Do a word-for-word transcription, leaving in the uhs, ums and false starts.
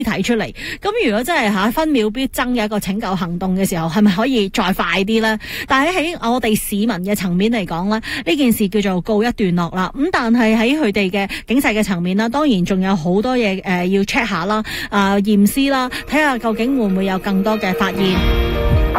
睇出嚟。咁如果真係吓分秒必爭嘅一個拯救行動嘅時候，係咪可以再快啲呢？但係喺我哋市民嘅層面嚟講呢，呢件事叫做告一段落啦。咁但係喺佢哋嘅警察嘅層面啦，當然仲有好多嘢誒、呃、要 check 下啦，啊驗屍啦，睇下究竟會唔會有更多嘅發現。